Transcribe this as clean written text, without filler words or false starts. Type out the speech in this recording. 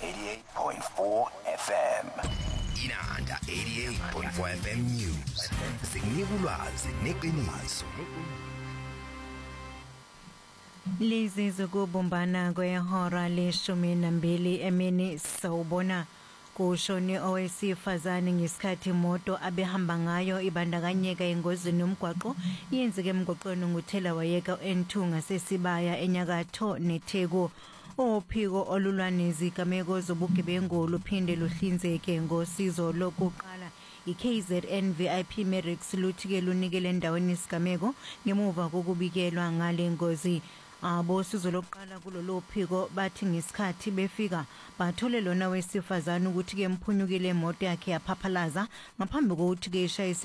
88.4 FM. Inanda 88.4 FM News. Sikunika ulwazi neqiniso. Lezi zokubumbana kwehora le-12 emini sawubona kushone owesifazane ngesikhathi imoto abehamba ngayo ibandakanyeka engozini yomgwaqo yenzeke emgwaqweni nguthela wayeka N2 ngasesibaya enyakatho neTheku. Ophiko olulwa nezigameko zobugebengu luphinde luhlinzeke ngosizo lokuqala iKZN VIP Medics luthi-ke lunikele endaweni isigameko ngemuva kokubikelwa ngale ngozi. Abosizo lokuqala kulolu phiko bathi ngesikhathi befika bathole lona wesifazane ukuthi ke mphunyukile imoto yakhe yaphaphalaza ngaphambi kokuthi ke ishayise